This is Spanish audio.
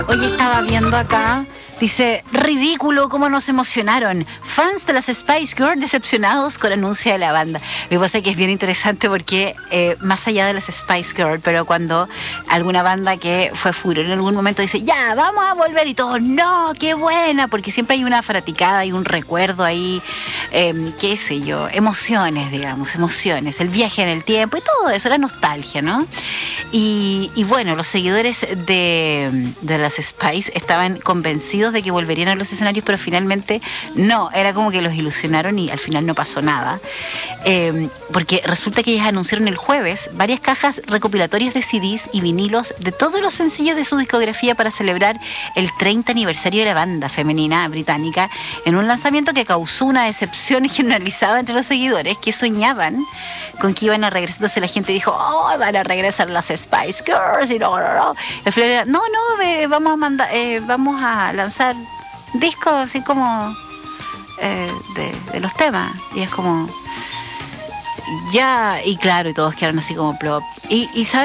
Hoy estaba viendo acá, dice, ridículo cómo nos emocionaron. Fans de las Spice Girls decepcionados con anuncio de la banda. Lo que pasa es que es bien interesante porque más allá de las Spice Girls, pero cuando alguna banda que fue furor en algún momento dice, ya, vamos a volver y todos, no, qué buena, porque siempre hay una fanaticada y un recuerdo ahí, qué sé yo, emociones, digamos, emociones, el viaje en el tiempo y todo eso, la nostalgia, ¿no? Y bueno, los seguidores de las Spice estaban convencidos de que volverían a los escenarios, pero finalmente no, era como que los ilusionaron y al final no pasó nada, porque resulta que ellas anunciaron el jueves varias cajas recopilatorias de CDs y vinilos de todos los sencillos de su discografía para celebrar el 30 aniversario de la banda femenina británica, en un lanzamiento que causó una decepción generalizada entre los seguidores que soñaban con que iban a regresar. Entonces la gente dijo, oh, van a regresar las Spice Girls, y no. Al final era, no, vamos a lanzar discos así como de los temas. Y es como, ya, y claro, y todos quedaron así como plop. Y ¿sabes?